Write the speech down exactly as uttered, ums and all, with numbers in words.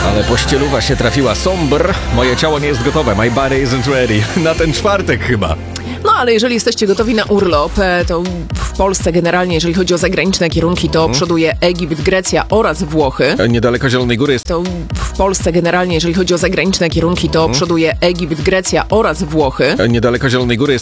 Ale pościeluwa się trafiła Somber. Moje ciało nie jest gotowe. My body isn't ready. Na ten czwartek chyba. No ale jeżeli jesteście gotowi na urlop, e, to w Polsce generalnie, jeżeli chodzi o zagraniczne kierunki, to przoduje Egipt, Grecja oraz Włochy. Niedaleko Zielonej Góry jest... To w Polsce generalnie, jeżeli chodzi o zagraniczne kierunki, to przoduje Egipt, Grecja oraz Włochy. Niedaleko Zielonej Góry jest